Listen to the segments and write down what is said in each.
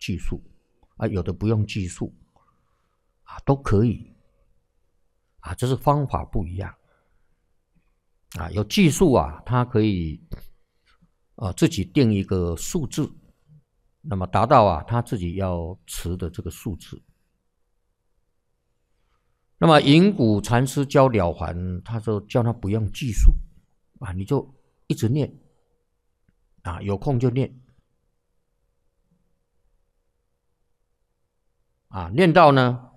计数啊，有的不用计数啊，都可以啊，这是方法不一样啊。有计数啊，它可以自己定一个数字，那么达到啊他自己要持的这个数字。那么银谷禅师教了凡，他说叫他不用计数啊，你就一直念啊，有空就念啊，念到呢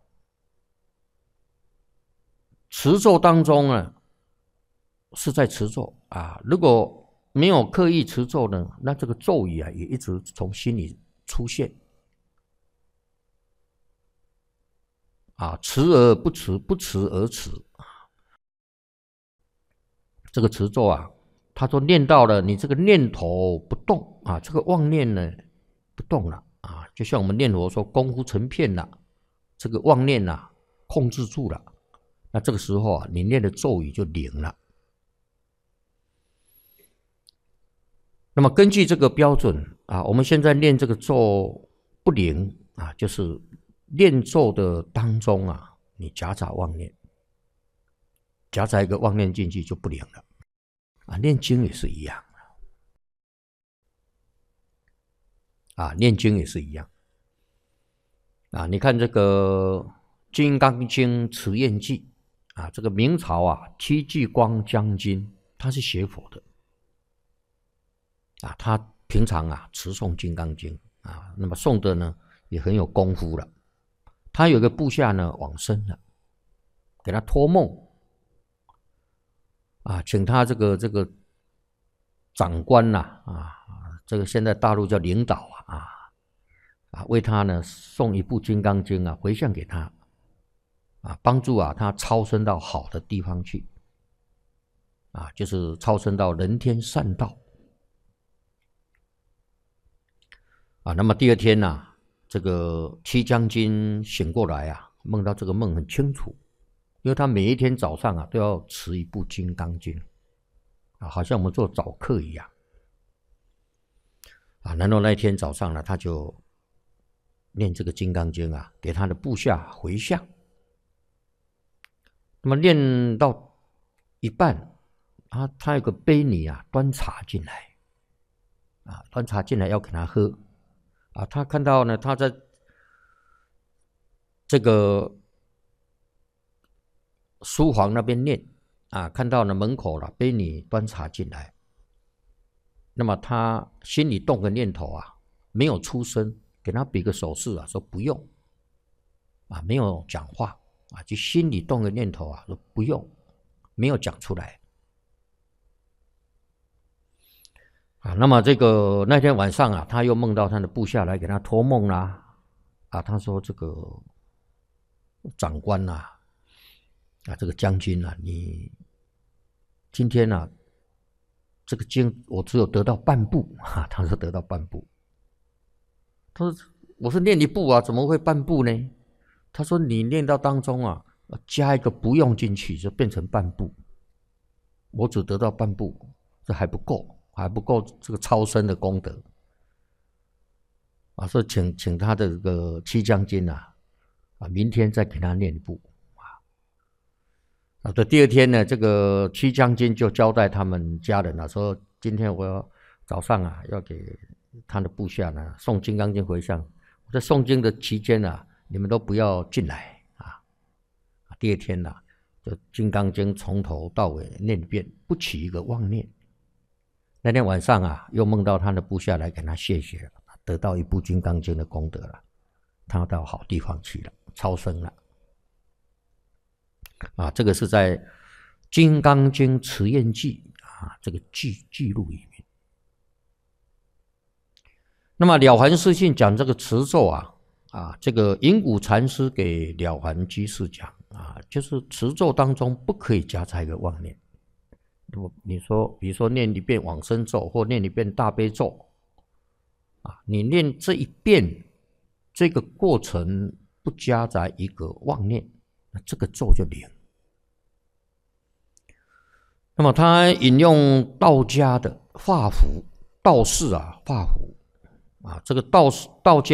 持咒当中呢是在持咒啊，如果没有刻意持咒呢，那这个咒语啊也一直从心里出现啊，持而不持，不持而持。这个持咒啊，他说念到了，你这个念头不动啊，这个妄念呢不动了啊，就像我们念佛说功夫成片了，这个妄念啊控制住了，那这个时候啊，你念的咒语就灵了。那么根据这个标准啊，我们现在念这个咒不灵啊，就是念咒的当中啊，你夹杂妄念，夹杂一个妄念进去就不灵了啊。念经也是一样啊，念经也是一样啊。你看这个《金刚经持愿记》啊，这个明朝啊戚继光将军他是学佛的啊，他平常啊持诵《金刚经》啊，那么诵的呢也很有功夫了。他有个部下呢往生了，给他托梦啊，请他这个长官呐这个现在大陆叫领导为他呢送一部《金刚经》啊，回向给他啊，帮助啊他超生到好的地方去啊，就是超生到人天善道啊。那么第二天呢这个戚将军醒过来啊，梦到这个梦很清楚，因为他每一天早上啊都要持一部《金刚经》啊，好像我们做早课一样啊。然后那一天早上呢，他就念这个《金刚经》啊，给他的部下回向。那么念到一半啊，他有个婢女啊端茶进来啊，端茶进来要给他喝啊，他看到呢，他在这个书房那边念啊，看到呢门口了，婢女端茶进来，那么他心里动个念头啊，没有出声，给他比个手势啊，说不用啊，没有讲话啊，就心里动个念头啊，说不用，没有讲出来啊。那么这个那天晚上啊，他又梦到他的部下来给他托梦啦啊，他说这个长官这个将军你今天这个经我只有得到半部他说得到半部，他说我是念一部啊，怎么会半部呢？他说你念到当中啊，加一个不用进去，就变成半部，我只得到半部，这还不够，还不够这个超生的功德啊，说请他的这个戚将军明天再给他念一部这第二天呢，这个戚将军就交代他们家人说今天我要早上要给他的部下送《金刚经》回向，我在诵经的期间你们都不要进来第二天就《金刚经》从头到尾念一遍，不起一个妄念。那天晚上又梦到他的部下来给他谢谢，得到一部《金刚经》的功德了，他到好地方去了，超生了这个是在《金刚经持愿记》这个记录里面。那么了凡四训讲这个持咒这个银谷禅师给了凡居士讲就是持咒当中不可以夹杂一个妄念。你说比如说念一遍往生咒或念一遍大悲咒你念这一遍这个过程不夹杂一个妄念，那这个咒就灵。那么他引用道家的画符，道士画符这个道家